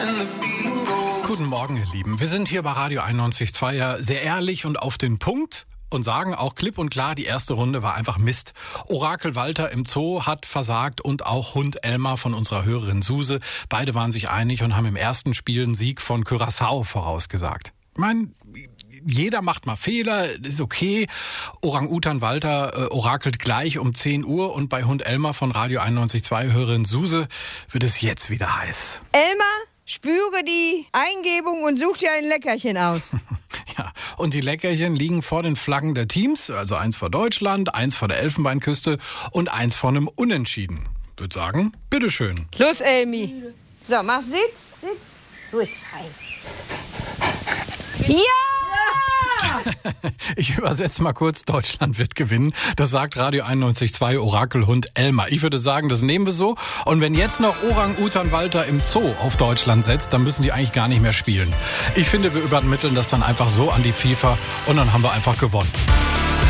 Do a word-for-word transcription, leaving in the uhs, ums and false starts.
Guten Morgen, ihr Lieben. Wir sind hier bei Radio einundneunzig Komma zwei ja sehr ehrlich und auf den Punkt und sagen auch klipp und klar, die erste Runde war einfach Mist. Orakel Walter im Zoo hat versagt und auch Hund Elmar von unserer Hörerin Suse. Beide waren sich einig und haben im ersten Spiel einen Sieg von Curaçao vorausgesagt. Ich meine, jeder macht mal Fehler, ist okay. Orang-Utan Walter äh, orakelt gleich um zehn Uhr und bei Hund Elmar von Radio einundneunzig Komma zwei Hörerin Suse wird es jetzt wieder heiß. Elmar, spüre die Eingebung und such dir ein Leckerchen aus. Ja, und die Leckerchen liegen vor den Flaggen der Teams, also eins vor Deutschland, eins vor der Elfenbeinküste und eins vor einem Unentschieden. Ich würde sagen, bitteschön. Los, Elmi. So, mach Sitz, Sitz. So ist fein. Ja! Ich übersetze mal kurz, Deutschland wird gewinnen. Das sagt Radio einundneunzig Komma zwei Orakelhund Elmar. Ich würde sagen, das nehmen wir so. Und wenn jetzt noch Orang-Utan Walter im Zoo auf Deutschland setzt, dann müssen die eigentlich gar nicht mehr spielen. Ich finde, wir übermitteln das dann einfach so an die FIFA und dann haben wir einfach gewonnen.